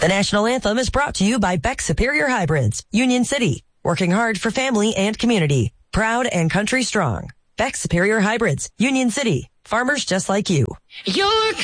The national anthem is brought to you by Beck Superior Hybrids, Union City, working hard for family and community. Proud and country strong. Beck Superior Hybrids, Union City, farmers just like you. Your